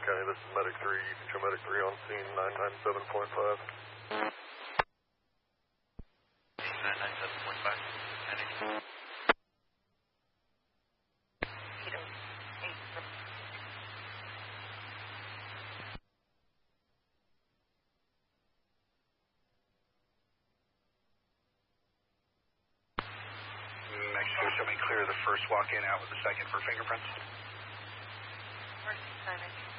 County, this is Medic 3. You can show Medic 3 on scene 997.5. 997.5. Medic. Make sure somebody clear the first walk-in out with the second for fingerprints. First, 919.